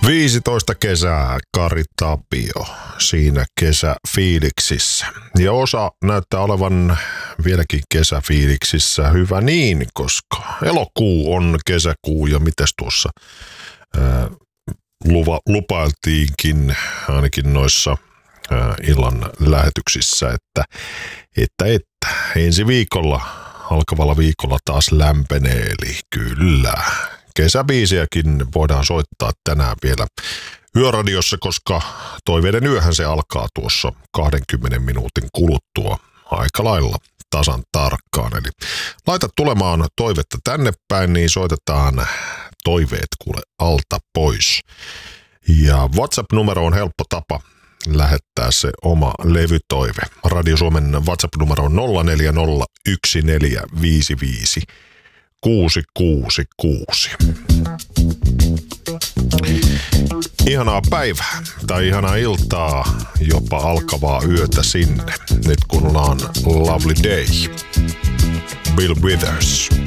15 kesää, Kari Tapio siinä kesäfiiliksissä. Ja osa näyttää olevan vieläkin kesäfiiliksissä, hyvä niin, koska elokuu on kesäkuu ja mites tuossa lupailtiinkin ainakin noissa illan lähetyksissä, että ensi viikolla, alkavalla viikolla taas lämpenee, eli kyllä. Kesäbiisiäkin voidaan soittaa tänään vielä yöradiossa, koska toiveiden yöhän se alkaa tuossa 20 minuutin kuluttua aika lailla tasan tarkkaan. Eli laita tulemaan toivetta tänne päin, niin soitetaan toiveet kuule alta pois. Ja WhatsApp-numero on helppo tapa lähettää se oma levytoive. Radio Suomen WhatsApp-numero on 0401455666. Ihanaa päivää tai ihanaa iltaa, jopa alkavaa yötä sinne. Nyt kun ollaan Lovely Day. Bill Withers.